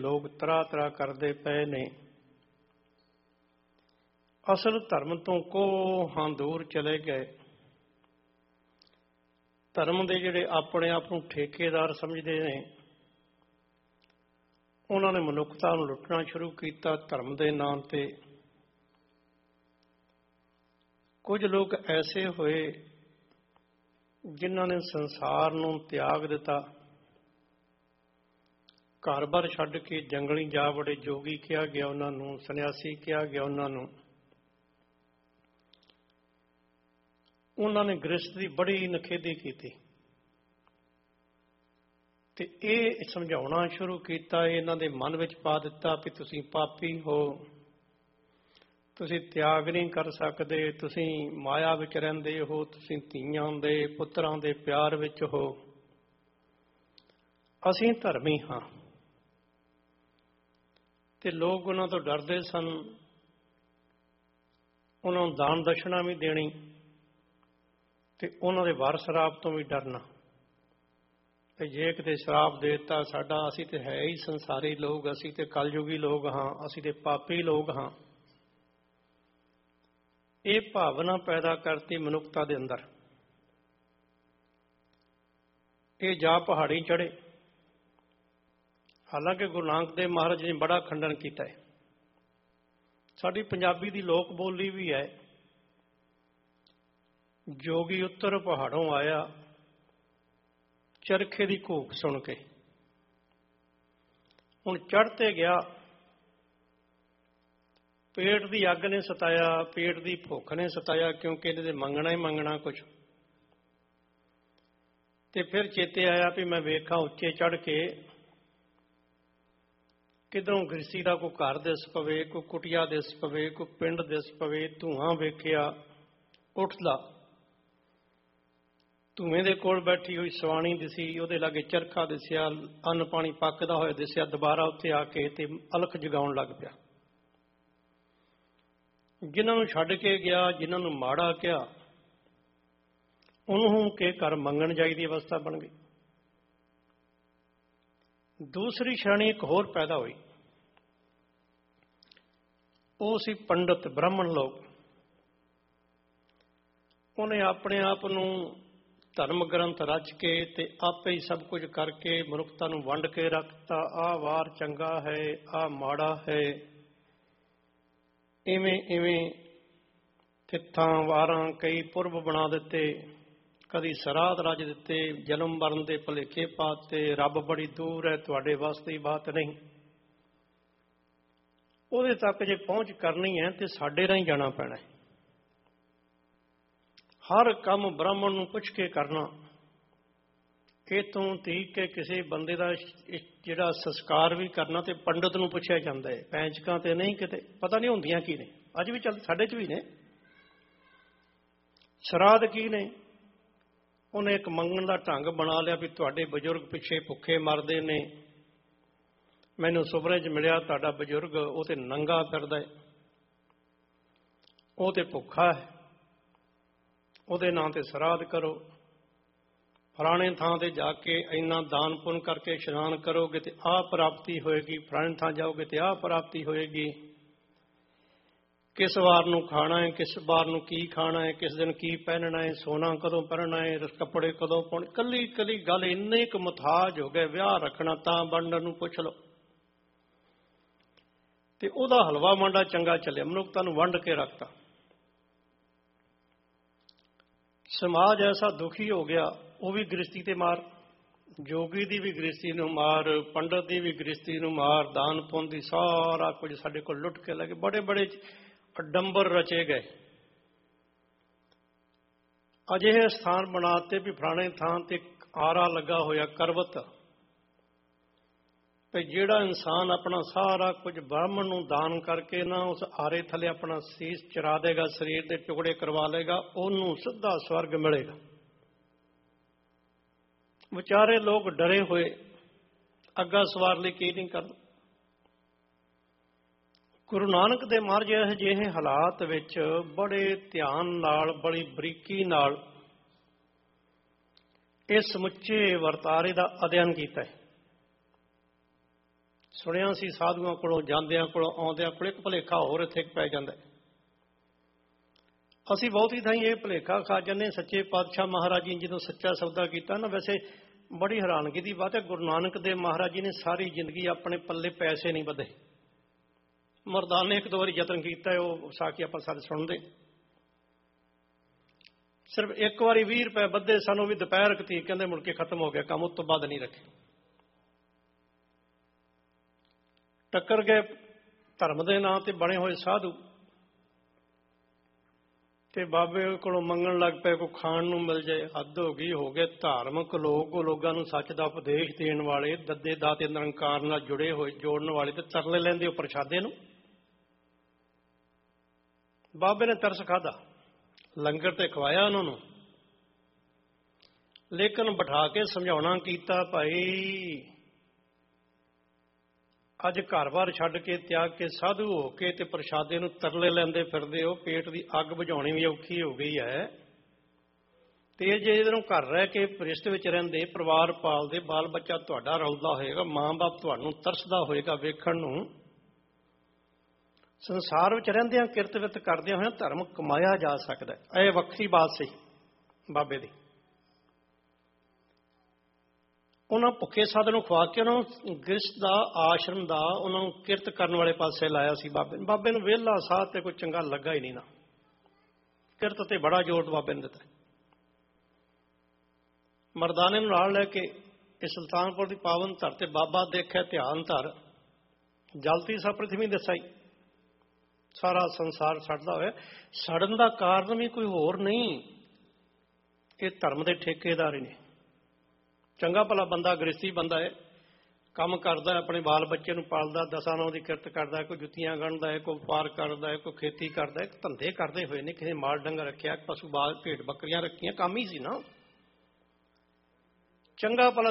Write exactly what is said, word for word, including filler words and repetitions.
ਲੋਕ ਤਰ੍ਹਾਂ ਤਰ੍ਹਾਂ ਕਰਦੇ ਪਏ ਨੇ। ਅਸਲ ਧਰਮ ਤੋਂ ਕੋਹਾਂ ਦੂਰ ਚਲੇ ਗਏ। ਧਰਮ ਦੇ ਜਿਹੜੇ ਆਪਣੇ ਆਪ ਨੂੰ ਠੇਕੇਦਾਰ ਸਮਝਦੇ ਨੇ, ਉਹਨਾਂ ਨੇ ਮਨੁੱਖਤਾ ਨੂੰ ਲੁੱਟਣਾ ਸ਼ੁਰੂ ਕੀਤਾ ਧਰਮ ਦੇ ਨਾਂ ਤੇ। ਕੁਝ ਲੋਕ ਐਸੇ ਹੋਏ ਜਿਨ੍ਹਾਂ ਨੇ ਸੰਸਾਰ ਨੂੰ ਤਿਆਗ ਦਿੱਤਾ, ਘਰ-ਬਾਰ ਛੱਡ ਕੇ ਜੰਗਲੀ ਜਾ ਵੜੇ। ਜੋਗੀ ਕਿਹਾ ਗਿਆ ਉਹਨਾਂ ਨੂੰ, ਸੰਨਿਆਸੀ ਕਿਹਾ ਗਿਆ ਉਹਨਾਂ ਨੂੰ। ਉਹਨਾਂ ਨੇ ਗ੍ਰਸਥ ਦੀ ਬੜੀ ਨਿਖੇਧੀ ਕੀਤੀ ਤੇ ਇਹ ਸਮਝਾਉਣਾ ਸ਼ੁਰੂ ਕੀਤਾ, ਇਹਨਾਂ ਦੇ ਮਨ ਵਿੱਚ ਪਾ ਦਿੱਤਾ ਵੀ ਤੁਸੀਂ ਪਾਪੀ ਹੋ, ਤੁਸੀਂ ਤਿਆਗ ਨਹੀਂ ਕਰ ਸਕਦੇ, ਤੁਸੀਂ ਮਾਇਆ ਵਿੱਚ ਰਹਿੰਦੇ ਹੋ, ਤੁਸੀਂ ਧੀਆਂ ਦੇ ਪੁੱਤਰਾਂ ਦੇ ਪਿਆਰ ਵਿੱਚ ਹੋ, ਅਸੀਂ ਧਰਮੀ ਹਾਂ। ਤੇ ਲੋਕ ਉਹਨਾਂ ਤੋਂ ਡਰਦੇ ਸਨ। ਉਹਨਾਂ ਨੂੰ ਦਾਨ ਦਸ਼ਨਾ ਵੀ ਦੇਣੀ ਤੇ ਉਹਨਾਂ ਦੇ ਵਾਰ ਸ਼ਰਾਬ ਤੋਂ ਵੀ ਡਰਨਾ। ਤੇ ਜੇ ਕਿਤੇ ਸ਼ਰਾਬ ਦੇ ਦਿੱਤਾ, ਸਾਡਾ ਅਸੀਂ ਤੇ ਹੈ ਹੀ ਸੰਸਾਰੀ ਲੋਕ, ਅਸੀਂ ਤੇ ਕਲਯੁਗੀ ਲੋਕ ਹਾਂ, ਅਸੀਂ ਤੇ ਪਾਪੀ ਲੋਕ ਹਾਂ। ਇਹ ਭਾਵਨਾ ਪੈਦਾ ਕਰਤੀ ਮਨੁੱਖਤਾ ਦੇ ਅੰਦਰ। ਇਹ ਜਾ ਪਹਾੜੀ ਚੜ੍ਹੇ। ਹਾਲਾਂਕਿ ਗੁਰੂ ਨਾਨਕ ਦੇਵ ਮਹਾਰਾਜ ਨੇ ਬੜਾ ਖੰਡਨ ਕੀਤਾ ਹੈ। ਸਾਡੀ ਪੰਜਾਬੀ ਦੀ ਲੋਕ ਬੋਲੀ ਵੀ ਹੈ, ਜੋਗੀ ਉੱਤਰ ਪਹਾੜੋਂ ਆਇਆ, ਚਰਖੇ ਦੀ ਘੂਕ ਸੁਣ ਕੇ। ਹੁਣ ਚੜ੍ਹ ਤੇ ਗਿਆ, ਪੇਟ ਦੀ ਅੱਗ ਨੇ ਸਤਾਇਆ, ਪੇਟ ਦੀ ਭੁੱਖ ਨੇ ਸਤਾਇਆ, ਕਿਉਂਕਿ ਇਹਦੇ ਤੇ ਮੰਗਣਾ ਹੀ ਮੰਗਣਾ ਕੁਛ। ਤੇ ਫਿਰ ਚੇਤੇ ਆਇਆ ਵੀ ਮੈਂ ਵੇਖਾਂ ਉੱਚੇ ਚੜ੍ਹ ਕੇ ਕਿਧਰੋਂ ਗ੍ਰਸਤੀ ਦਾ ਕੋਈ ਘਰ ਦਿਸ ਪਵੇ, ਕੋਈ ਕੁਟੀਆ ਦਿਸ ਪਵੇ, ਕੋਈ ਪਿੰਡ ਦਿਸ ਪਵੇ। ਧੂੰਆਂ ਵੇਖਿਆ ਉੱਠਦਾ, ਧੂਏ ਦੇ ਕੋਲ ਬੈਠੀ ਹੋਈ ਸਵਾਣੀ ਦਿਸੀ, ਉਹਦੇ ਲਾਗੇ ਚਰਖਾ ਦਿਸਿਆ, ਅੰਨ ਪਾਣੀ ਪੱਕਦਾ ਹੋਇਆ ਦਿਸਿਆ। ਦੁਬਾਰਾ ਉੱਥੇ ਆ ਕੇ ਤੇ ਅਲਖ ਜਗਾਉਣ ਲੱਗ ਪਿਆ। ਜਿਨ੍ਹਾਂ ਨੂੰ ਛੱਡ ਕੇ ਗਿਆ, ਜਿਨ੍ਹਾਂ ਨੂੰ ਮਾੜਾ ਕਿਹਾ, ਉਹਨੂੰ ਕੇ ਘਰ ਮੰਗਣ ਜਾਈ ਦੀ ਅਵਸਥਾ ਬਣ ਗਈ। ਦੂਸਰੀ ਸ਼੍ਰੇਣੀ ਇੱਕ ਹੋਰ ਪੈਦਾ ਹੋਈ, ਉਹ ਸੀ ਪੰਡਤ ਬ੍ਰਾਹਮਣ ਲੋਕ। ਉਹਨੇ ਆਪਣੇ ਆਪ ਨੂੰ ਧਰਮ ਗ੍ਰੰਥ ਰਚ ਕੇ ਤੇ ਆਪੇ ਹੀ ਸਭ ਕੁਝ ਕਰਕੇ ਮਨੁੱਖਤਾ ਨੂੰ ਵੰਡ ਕੇ ਰੱਖਤਾ। ਆਹ ਵਾਰ ਚੰਗਾ ਹੈ, ਆਹ ਮਾੜਾ ਹੈ। ਇਵੇਂ ਇਵੇਂ ਤਿੱਥਾਂ ਵਾਰਾਂ ਕਈ ਪੁਰਬ ਬਣਾ ਦਿੱਤੇ, ਕਦੀ ਸਰਾਧ ਰਚ ਦਿੱਤੇ, ਜਨਮ ਮਰਨ ਦੇ ਭੁਲੇਖੇ ਪਾਤੇ। ਰੱਬ ਬੜੀ ਦੂਰ ਹੈ, ਤੁਹਾਡੇ ਵਾਸਤੇ ਹੀ ਬਾਤ ਨਹੀਂ। ਉਹਦੇ ਤੱਕ ਜੇ ਪਹੁੰਚ ਕਰਨੀ ਹੈ ਤੇ ਸਾਡੇ ਰਾਹੀਂ ਜਾਣਾ ਪੈਣਾ। ਹਰ ਕੰਮ ਬ੍ਰਾਹਮਣ ਨੂੰ ਪੁੱਛ ਕੇ ਕਰਨਾ। ਇੱਥੋਂ ਤੀਕ ਕੇ ਕਿਸੇ ਬੰਦੇ ਦਾ ਜਿਹੜਾ ਸੰਸਕਾਰ ਵੀ ਕਰਨਾ ਤੇ ਪੰਡਤ ਨੂੰ ਪੁੱਛਿਆ ਜਾਂਦਾ ਹੈ, ਪੈਂਚਕਾਂ ਤੇ ਨਹੀਂ। ਕਿਤੇ ਪਤਾ ਨਹੀਂ ਹੁੰਦੀਆਂ ਕੀ ਨੇ, ਅੱਜ ਵੀ ਚੱਲ ਸਾਡੇ 'ਚ ਵੀ ਨੇ। ਸ਼ਰਾਧ ਕੀ ਨੇ? ਉਹਨੇ ਇੱਕ ਮੰਗਣ ਦਾ ਢੰਗ ਬਣਾ ਲਿਆ ਵੀ ਤੁਹਾਡੇ ਬਜ਼ੁਰਗ ਪਿੱਛੇ ਭੁੱਖੇ ਮਰਦੇ ਨੇ, ਮੈਨੂੰ ਸੁਪਨੇ 'ਚ ਮਿਲਿਆ ਤੁਹਾਡਾ ਬਜ਼ੁਰਗ, ਉਹ ਤੇ ਨੰਗਾ ਫਿਰਦਾ ਹੈ, ਉਹ ਤੇ ਭੁੱਖਾ ਹੈ, ਉਹਦੇ ਨਾਂ ਤੇ ਸ਼ਰਾਧ ਕਰੋ। ਫਲਾਣੇ ਥਾਂ ਤੇ ਜਾ ਕੇ ਇੰਨਾ ਦਾਨ ਪੁੰਨ ਕਰਕੇ ਇਸ਼ਨਾਨ ਕਰੋਗੇ ਤੇ ਆਹ ਪ੍ਰਾਪਤੀ ਹੋਏਗੀ, ਫਲਾਣੇ ਥਾਂ ਜਾਓਗੇ ਤੇ ਆਹ ਪ੍ਰਾਪਤੀ ਹੋਏਗੀ। ਕਿਸ ਵਾਰ ਨੂੰ ਖਾਣਾ ਹੈ, ਕਿਸ ਵਾਰ ਨੂੰ ਕੀ ਖਾਣਾ ਹੈ, ਕਿਸ ਦਿਨ ਕੀ ਪਹਿਨਣਾ ਹੈ, ਸੋਨਾ ਕਦੋਂ ਪਹਿਨਣਾ ਹੈ, ਕੱਪੜੇ ਕਦੋਂ ਪਾਉਣੇ। ਕੱਲੀ ਕੱਲੀ ਗੱਲ ਇੰਨੇ ਕੁ ਮੁਥਾਜ ਹੋ ਗਏ। ਵਿਆਹ ਰੱਖਣਾ ਤਾਂ ਵੰਡਣ ਨੂੰ ਪੁੱਛ ਲਓ। ਤੇ ਉਹਦਾ ਹਲਵਾ ਮਾਂਡਾ ਚੰਗਾ ਚੱਲਿਆ, ਮਨੁੱਖਤਾ ਨੂੰ ਵੰਡ ਕੇ ਰੱਖਤਾ। ਸਮਾਜ ਐਸਾ ਦੁਖੀ ਹੋ ਗਿਆ, ਉਹ ਵੀ ਗ੍ਰਸਤੀ ਤੇ ਮਾਰ, ਜੋਗੀ ਦੀ ਵੀ ਗ੍ਰਸਤੀ ਨੂੰ ਮਾਰ, ਪੰਡਤ ਦੀ ਵੀ ਗ੍ਰਸਤੀ ਨੂੰ ਮਾਰ, ਦਾਨ ਪੁੰਨ ਦੀ, ਸਾਰਾ ਕੁਝ ਸਾਡੇ ਕੋਲ ਲੁੱਟ ਕੇ ਲੈ ਗਏ। ਬੜੇ ਬੜੇ ਅਡੰਬਰ ਰਚੇ ਗਏ। ਅਜਿਹੇ ਸਥਾਨ ਬਣਾਤੇ ਵੀ ਫਲਾਣੇ ਥਾਂ ਤੇ ਆਰਾ ਲੱਗਾ ਹੋਇਆ, ਕਰਵਤ, ਤੇ ਜਿਹੜਾ ਇਨਸਾਨ ਆਪਣਾ ਸਾਰਾ ਕੁਝ ਬ੍ਰਾਹਮਣ ਨੂੰ ਦਾਨ ਕਰਕੇ ਨਾ ਉਸ ਆਰੇ ਥੱਲੇ ਆਪਣਾ ਸੀਸ ਚਰਾ ਦੇਗਾ, ਸਰੀਰ ਦੇ ਟੁਕੜੇ ਕਰਵਾ ਲਏਗਾ, ਉਹਨੂੰ ਸਿੱਧਾ ਸਵਰਗ ਮਿਲੇਗਾ। ਵਿਚਾਰੇ ਲੋਕ ਡਰੇ ਹੋਏ, ਅੱਗਾ ਸਵਾਰ ਲਈ ਕੀ ਨਹੀਂ ਕਰਨਾ। ਗੁਰੂ ਨਾਨਕ ਦੇਵ ਮਹਾਰਾਜ ਜਿਹੇ ਹਾਲਾਤ ਵਿੱਚ ਬੜੇ ਧਿਆਨ ਨਾਲ, ਬੜੀ ਬਰੀਕੀ ਨਾਲ ਇਸ ਸਮੁੱਚੇ ਵਰਤਾਰੇ ਦਾ ਅਧਿਐਨ ਕੀਤਾ ਹੈ। ਸੁਣਿਆ ਸੀ ਸਾਧੂਆਂ ਕੋਲੋਂ, ਜਾਂਦਿਆਂ ਕੋਲੋਂ, ਆਉਂਦਿਆਂ ਕੋਲ ਇੱਕ ਭੁਲੇਖਾ ਹੋਰ ਇੱਥੇ ਪੈ ਜਾਂਦਾ। ਅਸੀਂ ਬਹੁਤੀ ਥਾਈਂ ਇਹ ਭੁਲੇਖਾ ਖਾ ਜਾਂਦੇ। ਸੱਚੇ ਪਾਤਸ਼ਾਹ ਮਹਾਰਾਜ ਜੀ ਜਦੋਂ ਸੱਚਾ ਸੌਦਾ ਕੀਤਾ ਨਾ, ਵੈਸੇ ਬੜੀ ਹੈਰਾਨਗੀ ਦੀ ਬਾਤ ਹੈ, ਗੁਰੂ ਨਾਨਕ ਦੇਵ ਮਹਾਰਾਜ ਜੀ ਨੇ ਸਾਰੀ ਜ਼ਿੰਦਗੀ ਆਪਣੇ ਪੱਲੇ ਪੈਸੇ ਨਹੀਂ ਬੱਧੇ। ਮਰਦਾਨੇ ਇੱਕ ਦੋ ਵਾਰੀ ਯਤਨ ਕੀਤਾ, ਉਹ ਸਾਖੀ ਆਪਾਂ ਸਾਰੇ ਸੁਣਦੇ। ਸਿਰਫ ਇੱਕ ਵਾਰੀ ਵੀਹ ਰੁਪਏ ਬੱਧੇ ਸਾਨੂੰ ਵੀ ਦੁਪਹਿਰ ਕਤੀ, ਕਹਿੰਦੇ ਮੁੜ ਕੇ ਖਤਮ ਹੋ ਗਿਆ ਕੰਮ, ਉਸ ਤੋਂ ਬਾਅਦ ਨਹੀਂ ਰੱਖੇ। ਟੱਕਰ ਗਏ ਧਰਮ ਦੇ ਨਾਂ ਤੇ ਬਣੇ ਹੋਏ ਸਾਧੂ, ਤੇ ਬਾਬੇ ਕੋਲੋਂ ਮੰਗਣ ਲੱਗ ਪਏ ਕੋਈ ਖਾਣ ਨੂੰ ਮਿਲ ਜਾਏ। ਹੱਦ ਹੋ ਗਈ, ਹੋ ਗਏ ਧਾਰਮਿਕ ਲੋਕ, ਲੋਕਾਂ ਨੂੰ ਸੱਚ ਦਾ ਉਪਦੇਸ਼ ਦੇਣ ਵਾਲੇ, ਦੱਦੇ ਦਾਤੇ ਨਿਰੰਕਾਰ ਨਾਲ ਜੁੜੇ ਹੋਏ, ਜੋੜਨ ਵਾਲੇ, ਤੇ ਤਰਲੇ ਲੈਂਦੇ ਉਹ ਪ੍ਰਸ਼ਾਦੇ ਨੂੰ। ਬਾਬੇ ਨੇ ਤਰਸ ਖਾਧਾ, ਲੰਗਰ ਤੇ ਖਵਾਇਆ ਉਹਨਾਂ ਨੂੰ, ਲੇਕਿਨ ਬਿਠਾ ਕੇ ਸਮਝਾਉਣਾ ਕੀਤਾ, ਭਾਈ ਅੱਜ ਘਰ-ਬਾਰ ਛੱਡ ਕੇ, ਤਿਆਗ ਕੇ, ਸਾਧੂ ਹੋ ਕੇ ਤੇ ਪ੍ਰਸ਼ਾਦੇ ਨੂੰ ਤਰਲੇ ਲੈਂਦੇ ਫਿਰਦੇ ਹੋ, ਪੇਟ ਦੀ ਅੱਗ ਬੁਝਾਉਣੀ ਵੀ ਔਖੀ ਹੋ ਗਈ ਹੈ। ਤੇ ਜੇ ਇਹਦੇ ਨੂੰ ਘਰ ਰਹਿ ਕੇ ਰਿਸ਼ਤੇ ਵਿੱਚ ਰਹਿੰਦੇ, ਪਰਿਵਾਰ ਪਾਲਦੇ, ਬਾਲ ਬੱਚਾ ਤੁਹਾਡਾ ਰੌਲਦਾ ਹੋਏਗਾ, ਮਾਂ-ਬਾਪ ਤੁਹਾਨੂੰ ਤਰਸਦਾ ਹੋਏਗਾ ਵੇਖਣ ਨੂੰ। ਸੰਸਾਰ ਵਿੱਚ ਰਹਿੰਦਿਆਂ ਕਿਰਤ ਵਿਰਤ ਕਰਦਿਆਂ ਹੋਇਆਂ ਧਰਮ ਕਮਾਇਆ ਜਾ ਸਕਦਾ। ਇਹ ਵੱਖਰੀ ਬਾਤ ਸੀ ਬਾਬੇ ਦੀ। ਉਹਨਾਂ ਭੁੱਖੇ ਸਾਧੂ ਨੂੰ ਖਵਾ ਕੇ ਉਹਨਾਂ ਨੂੰ ਗ੍ਰਸਤ ਦਾ, ਆਸ਼ਰਮ ਦਾ, ਉਹਨਾਂ ਨੂੰ ਕਿਰਤ ਕਰਨ ਵਾਲੇ ਪਾਸੇ ਲਾਇਆ ਸੀ ਬਾਬੇ ਨੇ। ਬਾਬੇ ਨੂੰ ਵਿਹਲਾ ਸਾਧ ਤੇ ਕੋਈ ਚੰਗਾ ਲੱਗਾ ਹੀ ਨਹੀਂ ਨਾ। ਕਿਰਤ ਤੇ ਬੜਾ ਜ਼ੋਰ ਬਾਬੇ ਨੇ ਦਿੱਤਾ। ਮਰਦਾਨੇ ਨੂੰ ਨਾਲ ਲੈ ਕੇ ਇਹ ਸੁਲਤਾਨਪੁਰ ਦੀ ਪਾਵਨ ਧਰ ਤੇ ਬਾਬਾ ਦੇਖਿਆ, ਧਿਆਨ ਧਰ, ਜਲਤੀ ਸਾ ਪ੍ਰਿਥਵੀ ਦਸਾਈ। ਸਾਰਾ ਸੰਸਾਰ ਸੜਦਾ ਹੋਇਆ। ਸੜਨ ਦਾ ਕਾਰਨ ਵੀ ਕੋਈ ਹੋਰ ਨਹੀਂ, ਇਹ ਧਰਮ ਦੇ ਠੇਕੇਦਾਰ ਹੀ ਨੇ। ਚੰਗਾ ਭਲਾ ਬੰਦਾ, ਗ੍ਰਸਤੀ ਬੰਦਾ ਹੈ, ਕੰਮ ਕਰਦਾ, ਆਪਣੇ ਬਾਲ ਬੱਚੇ ਨੂੰ ਪਾਲਦਾ, ਦਸਾਂ ਨੌਂ ਦੀ ਕਿਰਤ ਕਰਦਾ, ਕੋਈ ਜੁੱਤੀਆਂ ਗੰਢਦਾ ਹੈ, ਕੋਈ ਵਪਾਰ ਕਰਦਾ ਹੈ, ਕੋਈ ਖੇਤੀ ਕਰਦਾ ਹੈ, ਧੰਦੇ ਕਰਦੇ ਹੋਏ ਨੇ। ਕਿਸੇ ਮਾਲ ਡੰਗਰ ਰੱਖਿਆ, ਪਸ਼ੂ ਬਾਲ ਭੇਡ ਬੱਕਰੀਆਂ ਰੱਖੀਆਂ, ਕੰਮ ਹੀ ਸੀ ਨਾ। ਚੰਗਾ ਭਲਾ